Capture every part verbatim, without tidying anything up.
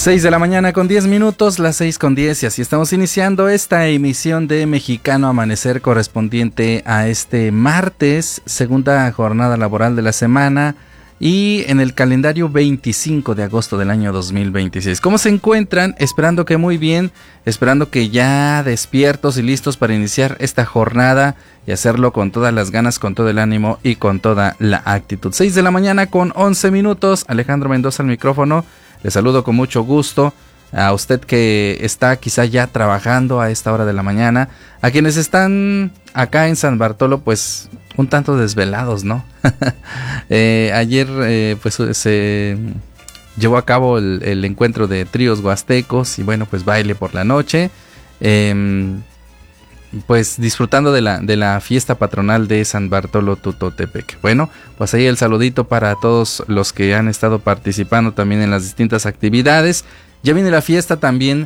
seis de la mañana con diez minutos, las seis con diez, y así estamos iniciando esta emisión de Mexicano Amanecer correspondiente a este martes, segunda jornada laboral de la semana y en el calendario veinticinco de agosto del año dos mil veintiséis. ¿Cómo se encuentran? Esperando que muy bien, esperando que ya despiertos y listos para iniciar esta jornada y hacerlo con todas las ganas, con todo el ánimo y con toda la actitud. seis de la mañana con once minutos, Alejandro Mendoza al micrófono. Le saludo con mucho gusto a usted que está quizá ya trabajando a esta hora de la mañana, a quienes están acá en San Bartolo pues un tanto desvelados, ¿no? eh, ayer eh, pues se llevó a cabo el, el encuentro de tríos huastecos y bueno pues baile por la noche, eh, pues disfrutando de la, de la fiesta patronal de San Bartolo Tutotepec. Bueno, pues ahí el saludito para todos los que han estado participando también en las distintas actividades. Ya viene la fiesta también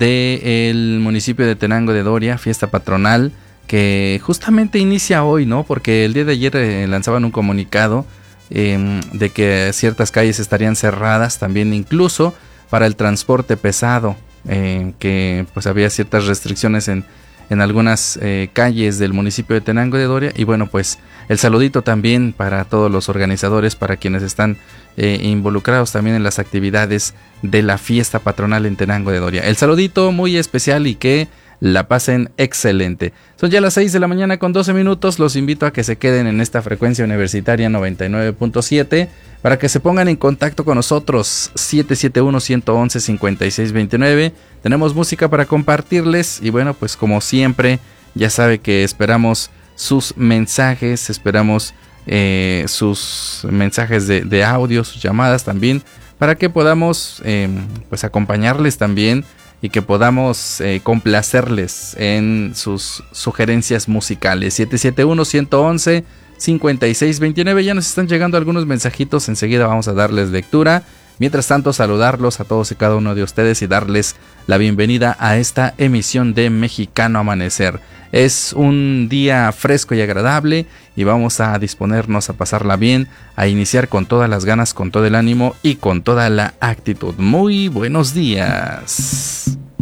del municipio de Tenango de Doria, fiesta patronal, que justamente inicia hoy, ¿no? Porque el día de ayer eh, lanzaban un comunicado eh, de que ciertas calles estarían cerradas también, incluso para el transporte pesado, eh, que pues había ciertas restricciones en en algunas eh, calles del municipio de Tenango de Doria. Y bueno, pues el saludito también para todos los organizadores, para quienes están eh, involucrados también en las actividades de la fiesta patronal en Tenango de Doria. El saludito muy especial y que la pasen excelente. Son ya las seis de la mañana con doce minutos. Los invito a que se queden en esta frecuencia universitaria noventa y nueve punto siete para que se pongan en contacto con nosotros. Siete siete uno, uno uno uno, cinco seis dos nueve. Tenemos música para compartirles y bueno, pues como siempre ya sabe que esperamos sus mensajes, esperamos eh, sus mensajes de, de audio, sus llamadas también, para que podamos eh, pues acompañarles también y que podamos eh, complacerles en sus sugerencias musicales. Siete siete uno, uno uno uno, cinco seis dos nueve. Ya nos están llegando algunos mensajitos, enseguida vamos a darles lectura. Mientras tanto, saludarlos a todos y cada uno de ustedes y darles la bienvenida a esta emisión de Mexicano Amanecer. Es un día fresco y agradable y vamos a disponernos a pasarla bien, a iniciar con todas las ganas, con todo el ánimo y con toda la actitud. Muy buenos días.